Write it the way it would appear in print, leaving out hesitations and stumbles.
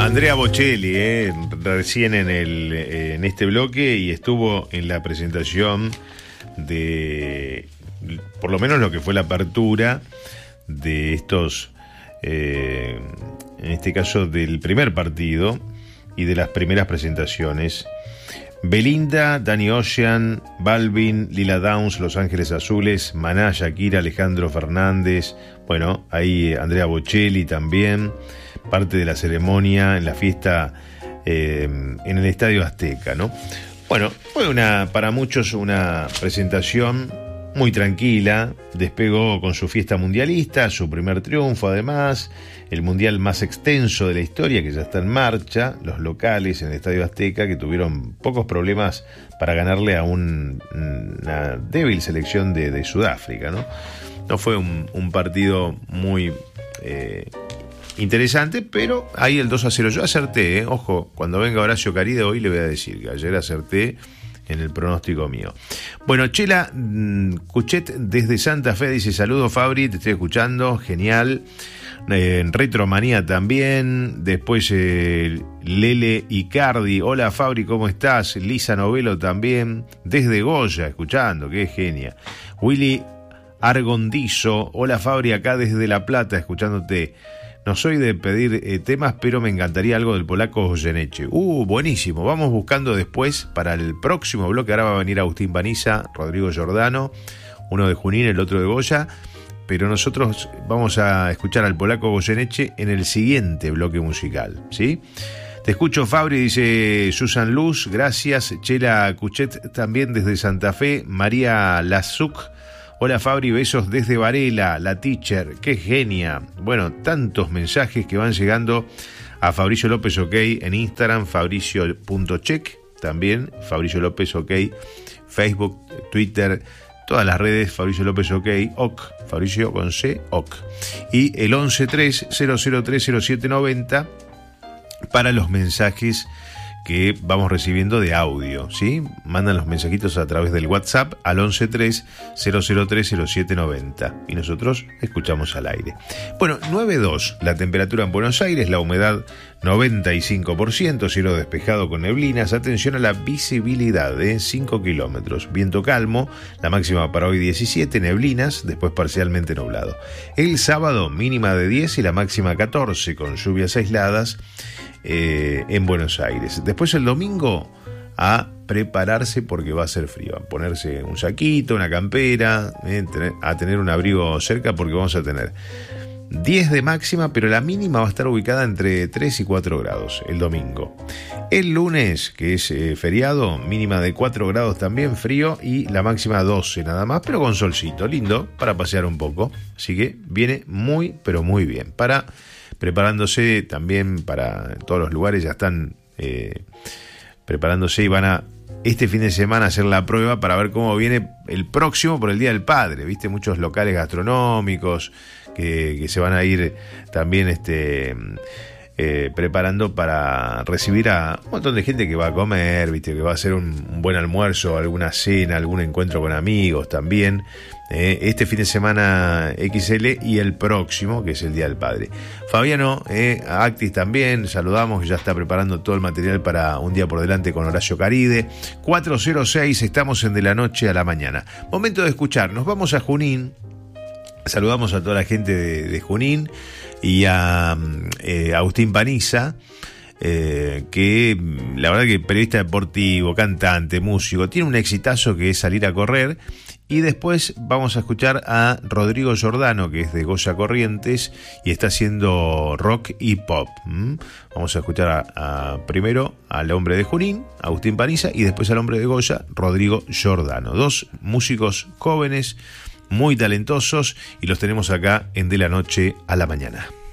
Andrea Bocelli, recién en este bloque, y estuvo en la presentación de, por lo menos lo que fue la apertura de estos, en este caso del primer partido y de las primeras presentaciones. Belinda, Danny Ocean, Balvin, Lila Downs, Los Ángeles Azules, Maná, Shakira, Alejandro Fernández, bueno, ahí Andrea Bocelli también, parte de la ceremonia en la fiesta en el Estadio Azteca, ¿no? Bueno, fue para muchos una presentación muy tranquila, despegó con su fiesta mundialista, su primer triunfo además, el mundial más extenso de la historia que ya está en marcha, los locales en el Estadio Azteca que tuvieron pocos problemas para ganarle a una débil selección de Sudáfrica, ¿no? No fue un partido muy interesante, pero ahí el 2-0 yo acerté, ojo, cuando venga Horacio Caride hoy le voy a decir que ayer acerté en el pronóstico mío. Bueno, Chela Cuchet desde Santa Fe dice: saludos Fabri, te estoy escuchando, genial. Retromanía también. Después Lele Icardi, hola Fabri, ¿cómo estás? Lisa Novelo también, desde Goya, escuchando, qué genia. Willy Argondizo, hola Fabri, acá desde La Plata, escuchándote. No soy de pedir temas, pero me encantaría algo del polaco Goyeneche. Buenísimo. Vamos buscando después para el próximo bloque. Ahora va a venir Agustín Paniza, Rodrigo Giordano, uno de Junín, el otro de Goya. Pero nosotros vamos a escuchar al polaco Goyeneche en el siguiente bloque musical, ¿sí? Te escucho, Fabri, dice Susan Luz, gracias. Chela Cuchet también desde Santa Fe. María Lazuc. Hola Fabri, besos desde Varela, la teacher, qué genia. Bueno, tantos mensajes que van llegando a Fabricio López OK en Instagram, fabricio.check, también Fabricio López OK, Facebook, Twitter, todas las redes, Fabricio López OK, Fabricio con C, OK. Y el 1130030790 para los mensajes que vamos recibiendo de audio, ¿sí? Mandan los mensajitos a través del WhatsApp al 1130030790 y nosotros escuchamos al aire. Bueno, 9.2 la temperatura en Buenos Aires, la humedad 95%, cielo despejado con neblinas. Atención a la visibilidad de 5 kilómetros, viento calmo, la máxima para hoy 17, neblinas, después parcialmente nublado. El sábado mínima de 10 y la máxima 14 con lluvias aisladas en Buenos Aires. Después el domingo a prepararse porque va a ser frío, a ponerse un saquito, una campera, a tener un abrigo cerca porque vamos a tener 10 de máxima, pero la mínima va a estar ubicada entre 3 y 4 grados el domingo. El lunes, que es feriado, mínima de 4 grados también, frío, y la máxima 12 nada más, pero con solcito, lindo para pasear un poco. Así que viene muy, pero muy bien. Preparándose también para todos los lugares, ya están preparándose y van a este fin de semana hacer la prueba para ver cómo viene el próximo por el Día del Padre. Viste, muchos locales gastronómicos que se van a ir también preparando para recibir a un montón de gente que va a comer, viste, que va a hacer un buen almuerzo, alguna cena, algún encuentro con amigos también. Este fin de semana XL y el próximo, que es el Día del Padre. Fabiano, Actis también, saludamos, que ya está preparando todo el material para Un Día por Delante con Horacio Caride. 406, estamos en De la Noche a la Mañana. Momento de escuchar, nos vamos a Junín. Saludamos a toda la gente de Junín y a Agustín Paniza, que la verdad que periodista deportivo, cantante, músico, tiene un exitazo que es Salir a Correr. Y después vamos a escuchar a Rodrigo Giordano, que es de Goya Corrientes y está haciendo rock y pop. Vamos a escuchar primero al hombre de Junín, Agustín Paniza, y después al hombre de Goya, Rodrigo Giordano. Dos músicos jóvenes, muy talentosos, y los tenemos acá en De la Noche a la Mañana.